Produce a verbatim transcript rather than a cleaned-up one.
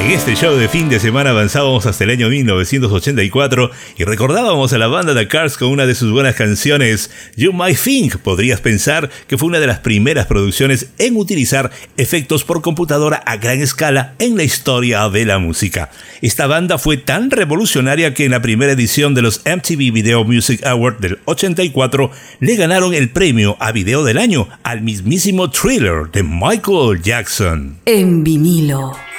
En este show de fin de semana avanzábamos hasta el año mil novecientos ochenta y cuatro y recordábamos a la banda The Cars con una de sus buenas canciones, You Might Think. Podrías pensar que fue una de las primeras producciones en utilizar efectos por computadora a gran escala en la historia de la música. Esta banda fue tan revolucionaria que en la primera edición de los M T V Video Music Awards del ochenta y cuatro le ganaron el premio a Video del Año al mismísimo Thriller de Michael Jackson. En vinilo.